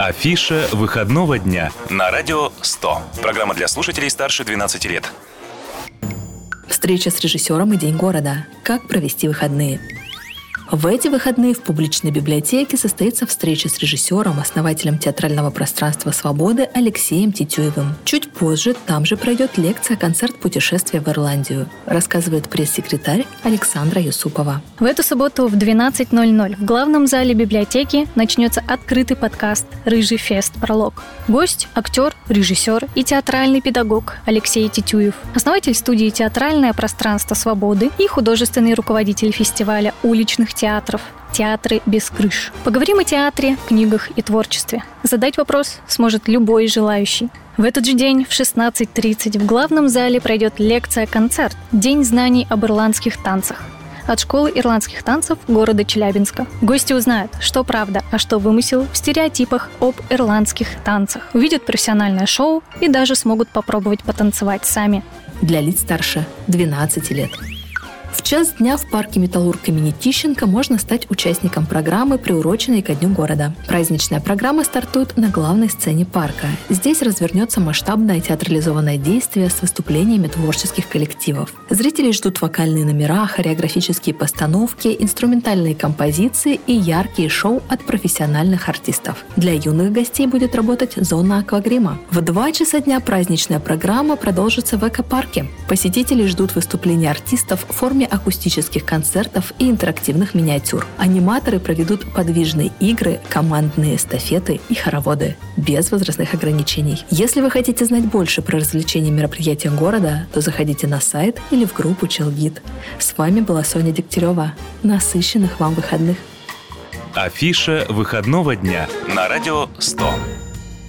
Афиша выходного дня на радио 100. Программа для слушателей старше 12 лет. Встреча с режиссером и День города. Как провести выходные? В эти выходные в публичной библиотеке состоится встреча с режиссером, основателем театрального пространства «Свободы» Алексеем Титюевым. Чуть позже там же пройдет лекция-концерт «Путешествие в Ирландию», рассказывает пресс-секретарь Александра Юсупова. В эту субботу в 12:00 в главном зале библиотеки начнется открытый подкаст «Рыжий фест. Пролог». Гость – актер, режиссер и театральный педагог Алексей Титюев, основатель студии «Театральное пространство Свободы» и художественный руководитель фестиваля уличных театров «Театры без крыш». Поговорим о театре, книгах и творчестве. Задать вопрос сможет любой желающий. В этот же день в 16:30 в главном зале пройдет лекция-концерт «День знаний об ирландских танцах» от школы ирландских танцев города Челябинска. Гости узнают, что правда, а что вымысел в стереотипах об ирландских танцах. Увидят профессиональное шоу и даже смогут попробовать потанцевать сами. Для лиц старше 12 лет. В час дня в парке «Металлург» имени Тищенко можно стать участником программы, приуроченной ко Дню города. Праздничная программа стартует на главной сцене парка. Здесь развернется масштабное театрализованное действие с выступлениями творческих коллективов. Зрителей ждут вокальные номера, хореографические постановки, инструментальные композиции и яркие шоу от профессиональных артистов. Для юных гостей будет работать зона аквагрима. В 2 часа дня праздничная программа продолжится в экопарке. Посетителей ждут выступления артистов в форме акустических концертов и интерактивных миниатюр. Аниматоры проведут подвижные игры, командные эстафеты и хороводы без возрастных ограничений. Если вы хотите знать больше про развлечения и мероприятия города, то заходите на сайт или в группу Челгид. С вами была Соня Дегтярева. Насыщенных вам выходных! Афиша выходного дня на радио 100.